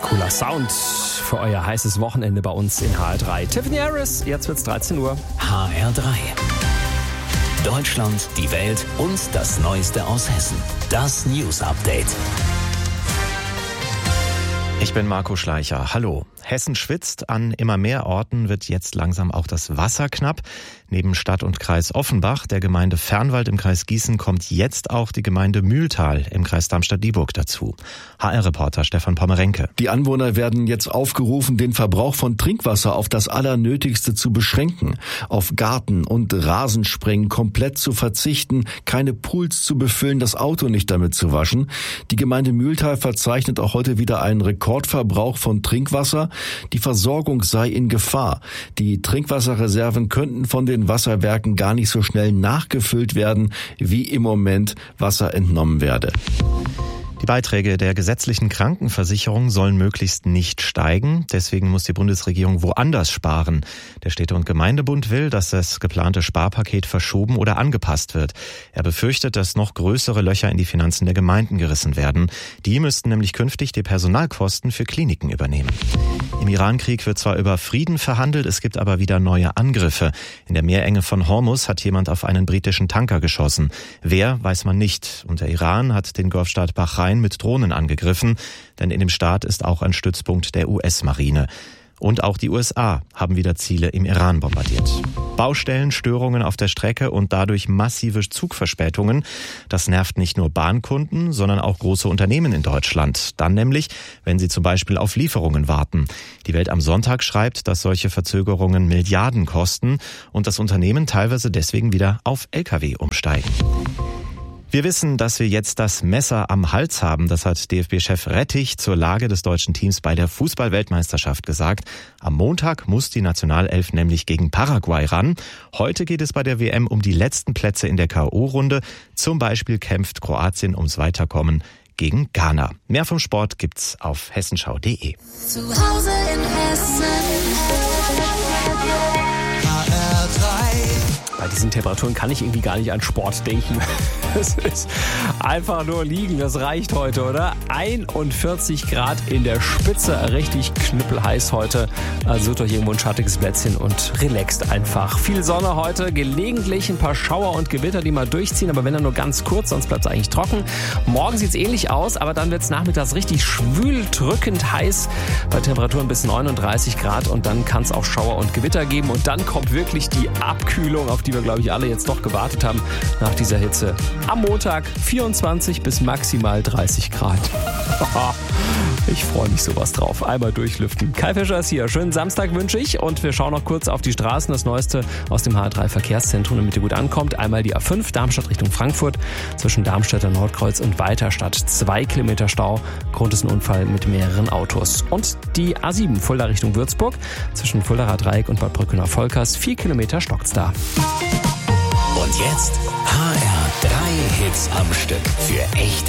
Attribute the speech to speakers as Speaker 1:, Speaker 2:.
Speaker 1: Cooler Sound für euer heißes Wochenende bei uns in HR3. Tiffany Harris, jetzt wird's 13 Uhr.
Speaker 2: HR3. Deutschland, die Welt und das Neueste aus Hessen. Das News Update.
Speaker 3: Ich bin Marco Schleicher. Hallo. Hessen schwitzt. An immer mehr Orten wird jetzt langsam auch das Wasser knapp. Neben Stadt und Kreis Offenbach, der Gemeinde Fernwald im Kreis Gießen, kommt jetzt auch die Gemeinde Mühltal im Kreis Darmstadt-Dieburg dazu. HR-Reporter Stefan Pommerenke.
Speaker 4: Die Anwohner werden jetzt aufgerufen, den Verbrauch von Trinkwasser auf das Allernötigste zu beschränken, auf Garten- und Rasensprengen komplett zu verzichten, keine Pools zu befüllen, das Auto nicht damit zu waschen. Die Gemeinde Mühltal verzeichnet auch heute wieder einen Rekordverbrauch von Trinkwasser. Die Versorgung sei in Gefahr. Die Trinkwasserreserven könnten von den Wasserwerken gar nicht so schnell nachgefüllt werden, wie im Moment Wasser entnommen werde.
Speaker 3: Die Beiträge der gesetzlichen Krankenversicherung sollen möglichst nicht steigen. Deswegen muss die Bundesregierung woanders sparen. Der Städte- und Gemeindebund will, dass das geplante Sparpaket verschoben oder angepasst wird. Er befürchtet, dass noch größere Löcher in die Finanzen der Gemeinden gerissen werden. Die müssten nämlich künftig die Personalkosten für Kliniken übernehmen. Im Irankrieg wird zwar über Frieden verhandelt, es gibt aber wieder neue Angriffe. In der Meerenge von Hormuz hat jemand auf einen britischen Tanker geschossen. Wer, weiß man nicht. Und der Iran hat den Golfstaat Bahrain mit Drohnen angegriffen, denn in dem Staat ist auch ein Stützpunkt der US-Marine. Und auch die USA haben wieder Ziele im Iran bombardiert. Baustellen, Störungen auf der Strecke und dadurch massive Zugverspätungen. Das nervt nicht nur Bahnkunden, sondern auch große Unternehmen in Deutschland. Dann nämlich, wenn sie zum Beispiel auf Lieferungen warten. Die Welt am Sonntag schreibt, dass solche Verzögerungen Milliarden kosten und das Unternehmen teilweise deswegen wieder auf Lkw umsteigen. Wir wissen, dass wir jetzt das Messer am Hals haben. Das hat DFB-Chef Rettich zur Lage des deutschen Teams bei der Fußball-Weltmeisterschaft gesagt. Am Montag muss die Nationalelf nämlich gegen Paraguay ran. Heute geht es bei der WM um die letzten Plätze in der K.O.-Runde. Zum Beispiel kämpft Kroatien ums Weiterkommen gegen Ghana. Mehr vom Sport gibt's auf hessenschau.de.
Speaker 5: Zu Hause in Hessen.
Speaker 1: Bei diesen Temperaturen kann ich irgendwie gar nicht an Sport denken. Es ist einfach nur liegen, das reicht heute, oder? 41 Grad in der Spitze, richtig knüppelheiß heute. Also sucht euch irgendwo ein schattiges Plätzchen und relaxt einfach. Viel Sonne heute, gelegentlich ein paar Schauer und Gewitter, die mal durchziehen, aber wenn dann nur ganz kurz, sonst bleibt es eigentlich trocken. Morgen sieht es ähnlich aus, aber dann wird es nachmittags richtig schwül, drückend heiß, bei Temperaturen bis 39 Grad und dann kann es auch Schauer und Gewitter geben und dann kommt wirklich die Abkühlung, auf die wir, glaube ich, alle jetzt doch gewartet haben nach dieser Hitze. Am Montag 24 bis maximal 30 Grad. Ich freue mich sowas drauf. Einmal durchlüften. Kai Fischer ist hier. Schönen Samstag wünsche ich. Und wir schauen noch kurz auf die Straßen. Das Neueste aus dem HR3 Verkehrszentrum, damit ihr gut ankommt. Einmal die A5 Darmstadt Richtung Frankfurt. Zwischen Darmstädter Nordkreuz und Weiterstadt 2 Kilometer Stau. Grund ist ein Unfall mit mehreren Autos. Und die A7 Fulda Richtung Würzburg. Zwischen Fuldaer Dreieck und Bad Brückener-Volkers 4 Kilometer stockt's da.
Speaker 2: Und jetzt HR3 Hits am Stück für echte